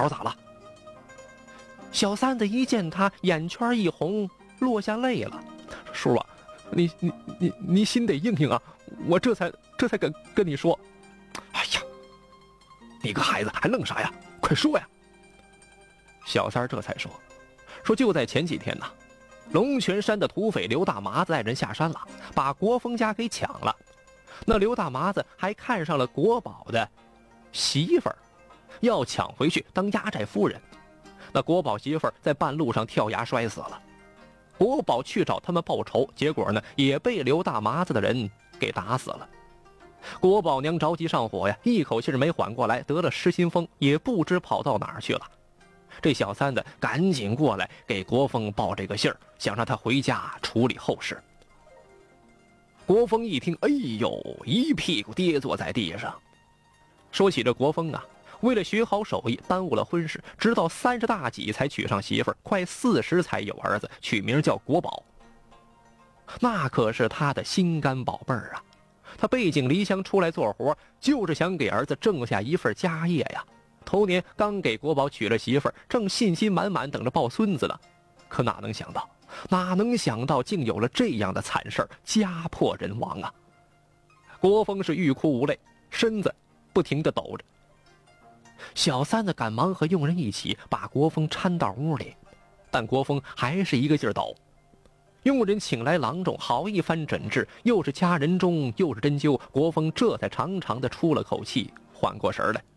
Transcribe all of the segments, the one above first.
宝咋了？小三子一见他，眼圈一红，落下泪了。叔啊，你心得硬硬啊，我这才跟你说。哎呀，你个孩子还愣啥呀？快说呀！小三这才说就在前几天呢，龙泉山的土匪刘大麻子带人下山了，把国风家给抢了。那刘大麻子还看上了国宝的媳妇儿，要抢回去当压寨夫人。那国宝媳妇儿在半路上跳崖摔死了。国宝去找他们报仇，结果呢也被刘大麻子的人给打死了。国宝娘着急上火呀，一口气没缓过来，得了失心疯，也不知跑到哪儿去了。这小三子赶紧过来给国风报这个信儿，想让他回家处理后事。国风一听，哎呦，一屁股跌坐在地上。说起这国风啊，为了学好手艺，耽误了婚事，直到30大几才娶上媳妇儿，快40才有儿子，取名叫国宝。那可是他的心肝宝贝儿啊！他背井离乡出来做活，就是想给儿子挣下一份家业呀。头年刚给国宝娶了媳妇儿，正信心满满等着抱孙子呢，可哪能想到竟有了这样的惨事儿，家破人亡啊！国风是欲哭无泪，身子不停地抖着。小三子赶忙和佣人一起把国风搀到屋里，但国风还是一个劲儿抖。佣人请来郎中，好一番诊治，又是掐人中，又是针灸，国风这才长长的出了口气，缓过神来。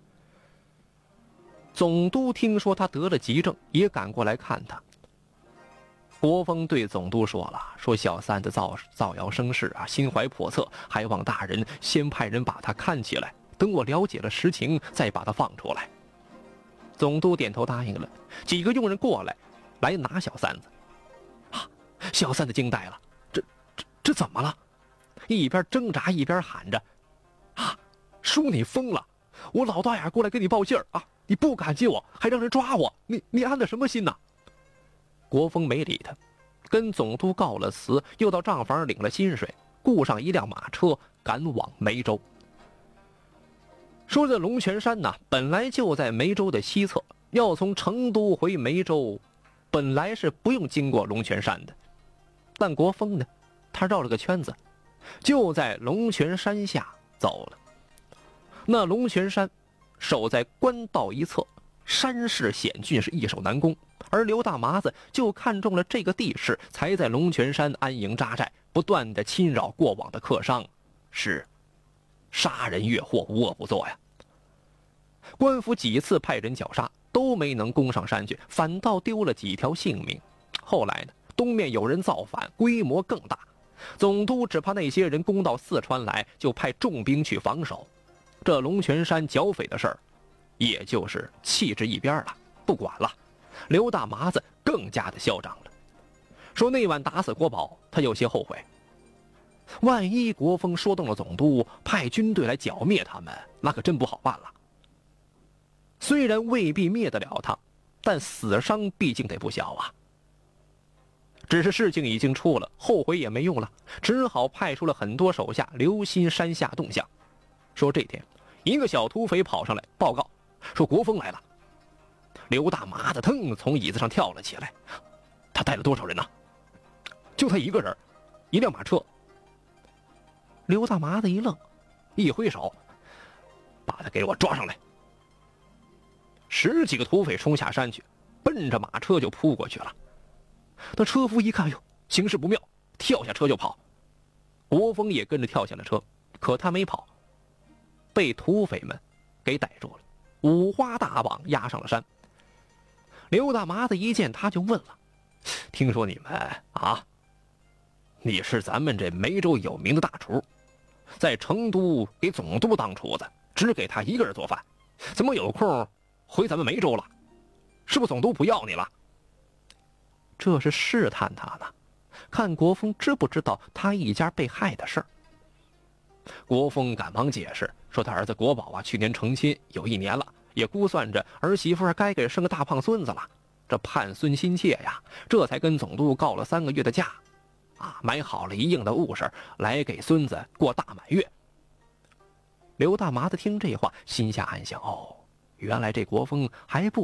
总督听说他得了急症，也赶过来看他。国风对总督说了，说小三子造谣生事啊，心怀叵测，还望大人先派人把他看起来，等我了解了实情再把他放出来。总督点头答应了，几个佣人过来拿小三子。小三子惊呆了，这怎么了？一边挣扎一边喊着：“啊，叔你疯了！我老大眼过来跟你报信儿啊，你不感激我，还让人抓我，你安的什么心呐？”国风没理他，跟总督告了辞，又到账房领了薪水，雇上一辆马车赶往梅州。说这龙泉山呢，本来就在梅州的西侧，要从成都回梅州，本来是不用经过龙泉山的。但国风呢，他绕了个圈子，就在龙泉山下走了。那龙泉山守在官道一侧，山势险峻，是易守难攻。而刘大麻子就看中了这个地势，才在龙泉山安营扎寨，不断的侵扰过往的客商，是杀人越货，无恶不作呀。官府几次派人绞杀，都没能攻上山去，反倒丢了几条性命。后来呢，东面有人造反，规模更大，总督只怕那些人攻到四川来，就派重兵去防守。这龙泉山剿匪的事儿，也就是弃之一边了，不管了。刘大麻子更加的嚣张了，说那晚打死国宝，他有些后悔。万一国风说动了总督，派军队来剿灭他们，那可真不好办了。虽然未必灭得了他，但死伤毕竟得不小啊。只是事情已经出了，后悔也没用了，只好派出了很多手下留心山下动向。说这天，一个小土匪跑上来报告，说国风来了。刘大麻子腾从椅子上跳了起来，他带了多少人呢？就他一个人，一辆马车。刘大麻子一愣，一挥手，把他给我抓上来。10几个土匪冲下山去，奔着马车就扑过去了。那车夫一看，哟，形势不妙，跳下车就跑。国风也跟着跳下了车，可他没跑，被土匪们给逮住了，五花大绑押上了山。刘大麻子一见他就问了，听说你们啊，你是咱们这梅州有名的大厨，在成都给总督当厨子，只给他一个人做饭，怎么有空回咱们梅州了？是不是总督不要你了？这是试探他呢，看国风知不知道他一家被害的事儿。国风赶忙解释说，他儿子国宝啊，去年成亲有1年了，也估算着儿媳妇该给生个大胖孙子了，这盼孙心切呀，这才跟总督告了3个月的假，买好了一应的物事来给孙子过大满月。刘大麻子听这话，心下暗想，原来这国风还不